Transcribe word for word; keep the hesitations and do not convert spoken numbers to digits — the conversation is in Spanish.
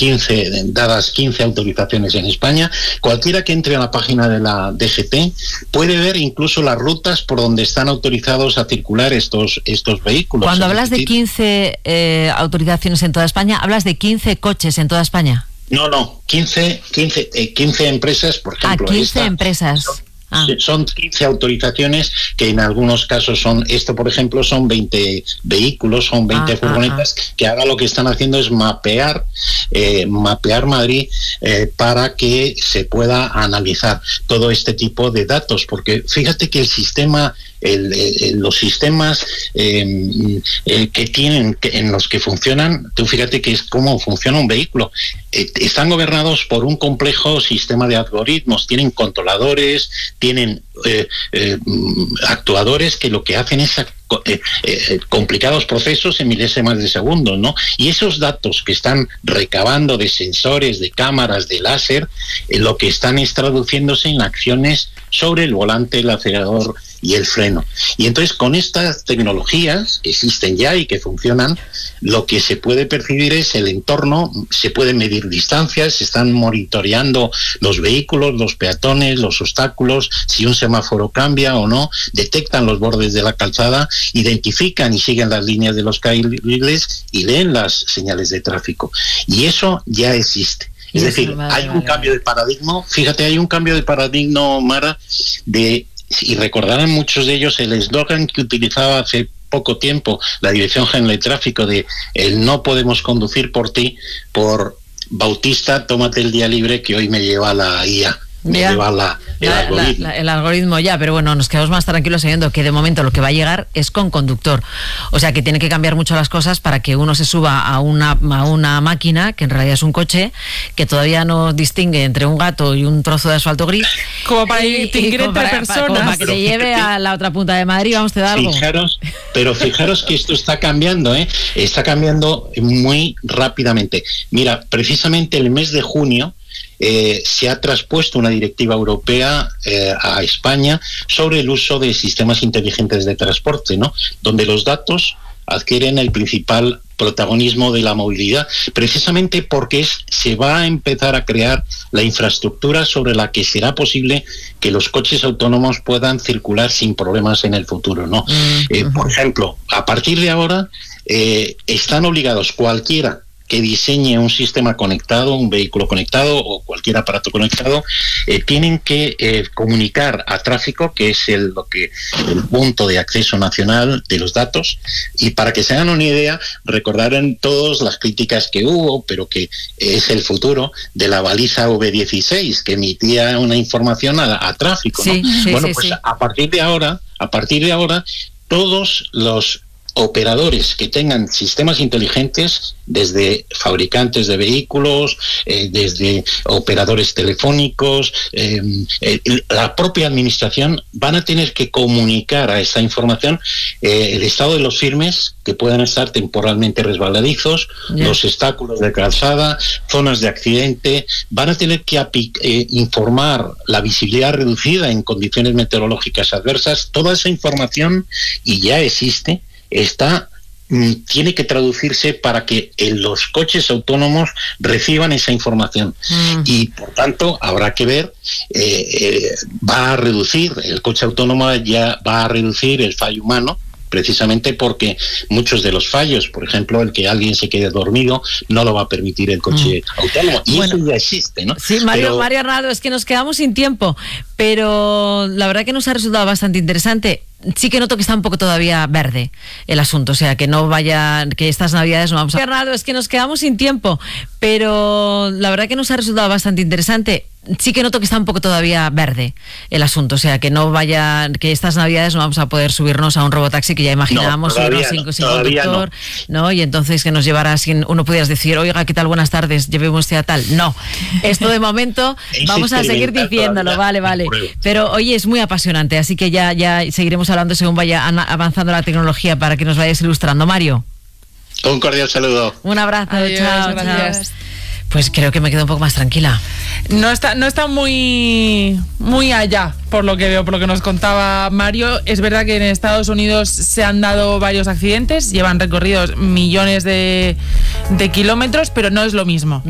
quince, dadas quince autorizaciones en España. Cualquiera que entre a la página de la D G T puede ver incluso las rutas por donde están autorizados a circular estos, estos vehículos. Cuando hablas de quince eh, autorizaciones en toda España, ¿hablas de quince coches en toda España? No, no, quince, quince, eh, quince empresas, por ejemplo. Ah, quince esta, empresas. Son, ah. son quince autorizaciones que en algunos casos son, esto por ejemplo son veinte vehículos, son veinte ah, furgonetas ah, ah. que ahora lo que están haciendo es mapear, eh, mapear Madrid eh, para que se pueda analizar todo este tipo de datos, porque fíjate que el sistema... El, el, los sistemas eh, eh, que tienen, que, en los que funcionan, tú fíjate que es cómo funciona un vehículo. Eh, están gobernados por un complejo sistema de algoritmos, tienen controladores, tienen eh, eh, actuadores que lo que hacen es eh, eh, complicados procesos en milésimas de segundo, ¿no? Y esos datos que están recabando de sensores, de cámaras, de láser, eh, lo que están es traduciéndose en acciones sobre el volante, el acelerador y el freno. Y entonces con estas tecnologías que existen ya y que funcionan, lo que se puede percibir es el entorno, se pueden medir distancias, se están monitoreando los vehículos, los peatones, los obstáculos, si un semáforo cambia o no, detectan los bordes de la calzada, identifican y siguen las líneas de los carriles y leen las señales de tráfico. Y eso ya existe. Es decir, hay un cambio de paradigma, fíjate, hay un cambio de paradigma, Mara, de, y recordarán muchos de ellos el eslogan que utilizaba hace poco tiempo la Dirección General de Tráfico de el no podemos conducir por ti, por Bautista, tómate el día libre que hoy me lleva la I A. Me ya, lleva la, el, la, algoritmo. La, la, el algoritmo ya, pero bueno, nos quedamos más tranquilos sabiendo que de momento lo que va a llegar es con conductor. O sea que tiene que cambiar mucho las cosas para que uno se suba a una, a una máquina, que en realidad es un coche, que todavía no distingue entre un gato y un trozo de asfalto gris. Como para distinguir entre para, personas. Para, para que te lleve a la otra punta de Madrid, vamos, te da algo. Fijaros, pero fijaros que esto está cambiando, ¿eh? Está cambiando muy rápidamente. Mira, precisamente el mes de junio, Eh, se ha traspuesto una directiva europea eh, a España sobre el uso de sistemas inteligentes de transporte, ¿no? Donde los datos adquieren el principal protagonismo de la movilidad, precisamente porque es, se va a empezar a crear la infraestructura sobre la que será posible que los coches autónomos puedan circular sin problemas en el futuro, ¿no? Mm-hmm. Eh, por ejemplo, a partir de ahora eh, están obligados cualquiera que diseñe un sistema conectado, un vehículo conectado o cualquier aparato conectado, eh, tienen que eh, comunicar a tráfico, que es el, lo que, el punto de acceso nacional de los datos, y para que se hagan una idea, recordarán todas las críticas que hubo, pero que es el futuro, de la baliza V dieciséis, que emitía una información a, a tráfico, ¿no? Sí, sí, bueno, sí, pues sí. a partir de ahora, a partir de ahora, todos los operadores que tengan sistemas inteligentes, desde fabricantes de vehículos, eh, desde operadores telefónicos, eh, eh, la propia administración, van a tener que comunicar a esta información eh, el estado de los firmes que puedan estar temporalmente resbaladizos, yeah. los obstáculos de calzada, zonas de accidente, van a tener que api- eh, informar la visibilidad reducida en condiciones meteorológicas adversas. Toda esa información, y ya existe, está tiene que traducirse para que en los coches autónomos reciban esa información mm. y por tanto habrá que ver, eh, eh, va a reducir, el coche autónomo ya va a reducir el fallo humano, precisamente porque muchos de los fallos, por ejemplo, el que alguien se quede dormido, no lo va a permitir el coche mm. autónomo. Y bueno, eso ya existe, ¿no? Sí, Mario, pero... Mario Arnaldo, es que nos quedamos sin tiempo, pero la verdad que nos ha resultado bastante interesante. Sí que noto que está un poco todavía verde el asunto, o sea, que no vaya, que estas navidades no vamos a... Arnaldo, es que nos quedamos sin tiempo, pero la verdad que nos ha resultado bastante interesante. Sí que noto que está un poco todavía verde el asunto, o sea, que no vaya, que estas navidades no vamos a poder subirnos a un robotaxi que ya imaginábamos, no, subirnos no, sin, sin conductor, no. ¿no? Y entonces que nos llevara sin, uno pudieras decir, oiga, ¿qué tal? Buenas tardes, llevemos usted a tal. No, esto de momento vamos a seguir diciéndolo, vale, vale. Pero oye, es muy apasionante, así que ya, ya seguiremos hablando según vaya avanzando la tecnología para que nos vayas ilustrando. Mario. Un cordial saludo. Un abrazo, adiós, chao, gracias. chao. Pues creo que me quedo un poco más tranquila. No está, no está muy, muy allá, por lo que veo, por lo que nos contaba Mario. Es verdad que en Estados Unidos se han dado varios accidentes, llevan recorridos millones de, de kilómetros, pero no es lo mismo.